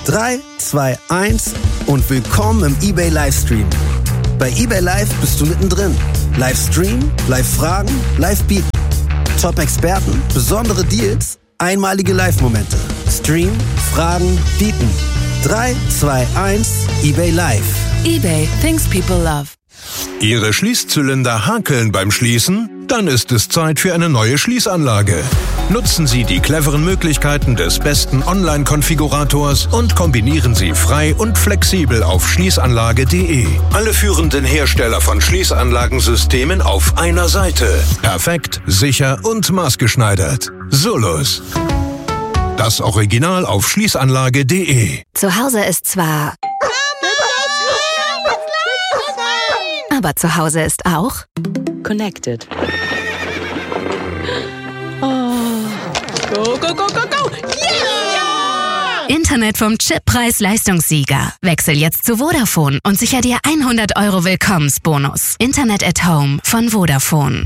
3, 2, 1 und willkommen im eBay Livestream. Bei eBay Live bist du mittendrin. Livestream, Live-Fragen, Live-Bieten. Top-Experten, besondere Deals, einmalige Live-Momente. Stream, Fragen, Bieten. 3, 2, 1, eBay Live. eBay, things people love. Ihre Schließzylinder hakeln beim Schließen? Dann ist es Zeit für eine neue Schließanlage. Nutzen Sie die cleveren Möglichkeiten des besten Online-Konfigurators und kombinieren Sie frei und flexibel auf schließanlage.de. Alle führenden Hersteller von Schließanlagensystemen auf einer Seite. Perfekt, sicher und maßgeschneidert. Solus. Das Original auf schließanlage.de. Zu Hause ist zwar... aber zu Hause ist auch... Connected. Oh. Go, go, go, go, go! Yeah! Internet vom Chip Preis-Leistungssieger. Wechsel jetzt zu Vodafone und sicher dir 100 € Willkommensbonus. Internet at Home von Vodafone.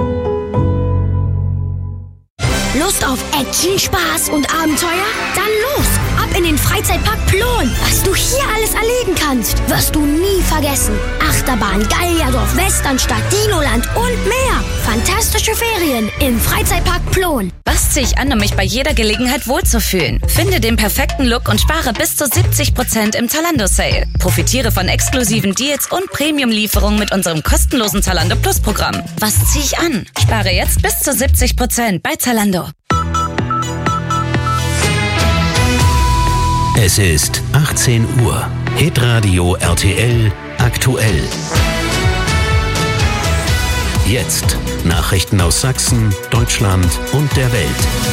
Lust auf Action, Spaß und Abenteuer? Dann los! Ab in den Freizeitpark Plon! Was du hier alles erleben kannst, wirst du nie vergessen. Achterbahn, Gallierdorf, Westernstadt, Dinoland und mehr. Fantastische Ferien im Freizeitpark Plon. Was ziehe ich an, um mich bei jeder Gelegenheit wohlzufühlen? Finde den perfekten Look und spare bis zu 70% im Zalando-Sale. Profitiere von exklusiven Deals und Premium-Lieferungen mit unserem kostenlosen Zalando Plus-Programm. Was ziehe ich an? Spare jetzt bis zu 70% bei Zalando. Es ist 18 Uhr. Hitradio RTL aktuell. Jetzt Nachrichten aus Sachsen, Deutschland und der Welt.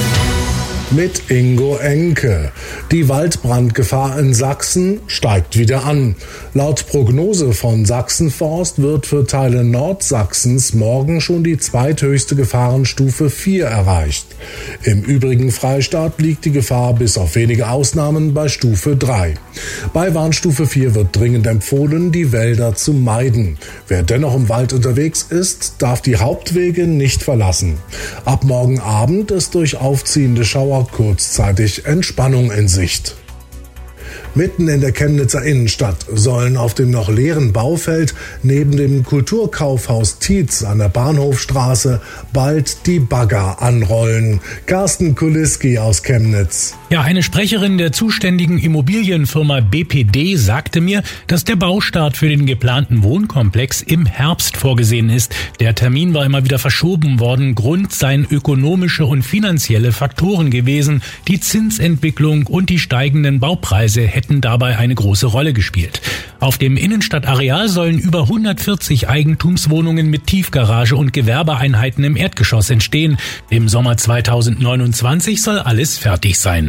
Mit Ingo Enke. Die Waldbrandgefahr in Sachsen steigt wieder an. Laut Prognose von Sachsenforst wird für Teile Nordsachsens morgen schon die zweithöchste Gefahrenstufe 4 erreicht. Im übrigen Freistaat liegt die Gefahr bis auf wenige Ausnahmen bei Stufe 3. Bei Warnstufe 4 wird dringend empfohlen, die Wälder zu meiden. Wer dennoch im Wald unterwegs ist, darf die Hauptwege nicht verlassen. Ab morgen Abend ist durch aufziehende Schauer kurzzeitig Entspannung in Sicht. Mitten in der Chemnitzer Innenstadt sollen auf dem noch leeren Baufeld neben dem Kulturkaufhaus Tietz an der Bahnhofstraße bald die Bagger anrollen. Carsten Kuliski aus Chemnitz. Ja, eine Sprecherin der zuständigen Immobilienfirma BPD sagte mir, dass der Baustart für den geplanten Wohnkomplex im Herbst vorgesehen ist. Der Termin war immer wieder verschoben worden. Grund seien ökonomische und finanzielle Faktoren gewesen. Die Zinsentwicklung und die steigenden Baupreise hätten dabei eine große Rolle gespielt. Auf dem Innenstadtareal sollen über 140 Eigentumswohnungen mit Tiefgarage und Gewerbeeinheiten im Erdgeschoss entstehen. Im Sommer 2029 soll alles fertig sein.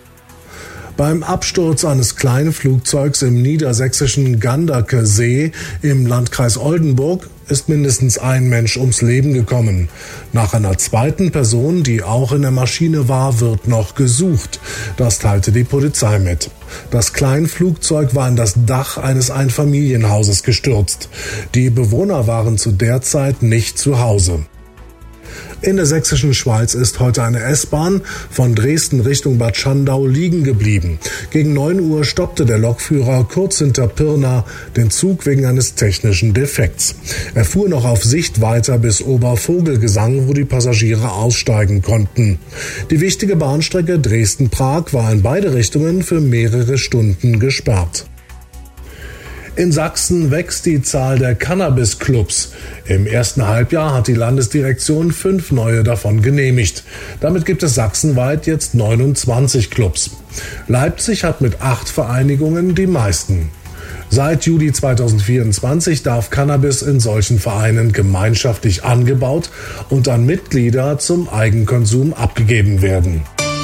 Beim Absturz eines kleinen Flugzeugs im niedersächsischen Ganderkesee im Landkreis Oldenburg ist mindestens ein Mensch ums Leben gekommen. Nach einer zweiten Person, die auch in der Maschine war, wird noch gesucht. Das teilte die Polizei mit. Das Kleinflugzeug war in das Dach eines Einfamilienhauses gestürzt. Die Bewohner waren zu der Zeit nicht zu Hause. In der sächsischen Schweiz ist heute eine S-Bahn von Dresden Richtung Bad Schandau liegen geblieben. Gegen 9 Uhr stoppte der Lokführer kurz hinter Pirna den Zug wegen eines technischen Defekts. Er fuhr noch auf Sicht weiter bis Obervogelgesang, wo die Passagiere aussteigen konnten. Die wichtige Bahnstrecke Dresden-Prag war in beide Richtungen für mehrere Stunden gesperrt. In Sachsen wächst die Zahl der Cannabis-Clubs. Im ersten Halbjahr hat die Landesdirektion 5 neue davon genehmigt. Damit gibt es sachsenweit jetzt 29 Clubs. Leipzig hat mit 8 Vereinigungen die meisten. Seit Juli 2024 darf Cannabis in solchen Vereinen gemeinschaftlich angebaut und an Mitglieder zum Eigenkonsum abgegeben werden.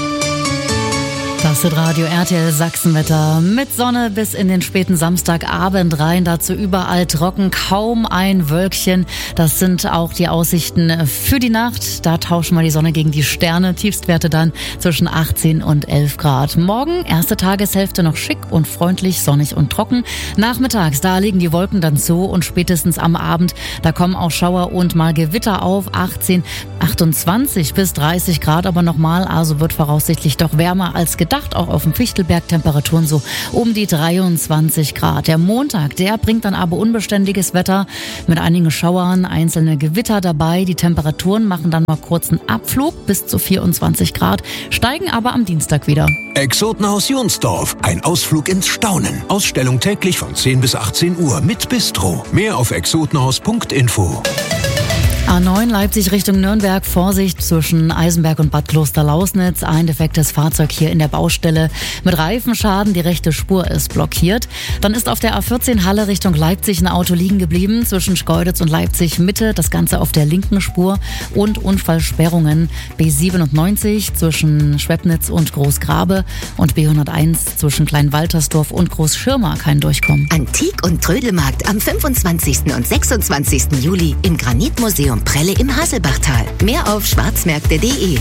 Das ist Radio RTL Sachsenwetter mit Sonne bis in den späten Samstagabend rein. Dazu überall trocken, kaum ein Wölkchen. Das sind auch die Aussichten für die Nacht. Da tauschen wir die Sonne gegen die Sterne. Tiefstwerte dann zwischen 18 und 11 Grad. Morgen, erste Tageshälfte noch schick und freundlich, sonnig und trocken. Nachmittags, da legen die Wolken dann zu und spätestens am Abend, da kommen auch Schauer und mal Gewitter auf. 18, 28 bis 30 Grad aber nochmal. Also wird voraussichtlich doch wärmer als gedacht. Nacht auch auf dem Fichtelberg Temperaturen so um die 23 Grad. Der Montag, der bringt dann aber unbeständiges Wetter mit einigen Schauern, einzelne Gewitter dabei. Die Temperaturen machen dann mal kurz einen Abflug bis zu 24 Grad, steigen aber am Dienstag wieder. Exotenhaus Jonsdorf, ein Ausflug ins Staunen. Ausstellung täglich von 10 bis 18 Uhr mit Bistro. Mehr auf exotenhaus.info. A9 Leipzig Richtung Nürnberg, Vorsicht zwischen Eisenberg und Bad Kloster-Lausnitz. Ein defektes Fahrzeug hier in der Baustelle mit Reifenschaden, die rechte Spur ist blockiert. Dann ist auf der A14 Halle Richtung Leipzig ein Auto liegen geblieben zwischen Schkeuditz und Leipzig Mitte, das Ganze auf der linken Spur und Unfallsperrungen B97 zwischen Schwebnitz und Großgrabe und B101 zwischen Kleinwaltersdorf und Großschirma kein Durchkommen. Antik- und Trödelmarkt am 25. und 26. Juli im Granitmuseum Prelle im Hasselbachtal. Mehr auf schwarzmärkte.de.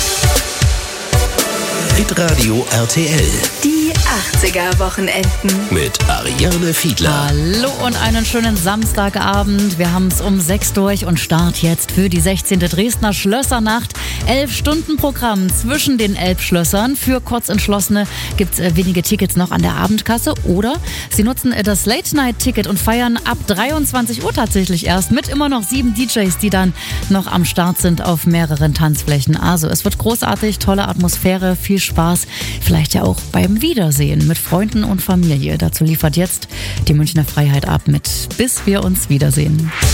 Hitradio RTL. Die 80er-Wochenenden. Mit Ariane Fiedler. Hallo und einen schönen Samstagabend. Wir haben es um 6 durch und Start jetzt für die 16. Dresdner Schlössernacht. 11-Stunden-Programm zwischen den Elbschlössern. Für Kurzentschlossene gibt es wenige Tickets noch an der Abendkasse. Oder Sie nutzen das Late-Night-Ticket und feiern ab 23 Uhr tatsächlich erst mit immer noch 7 DJs, die dann noch am Start sind auf mehreren Tanzflächen. Also es wird großartig, tolle Atmosphäre, viel Spaß. Vielleicht ja auch beim Wiedersehen mit Freunden und Familie. Dazu liefert jetzt die Münchner Freiheit ab mit Bis wir uns wiedersehen.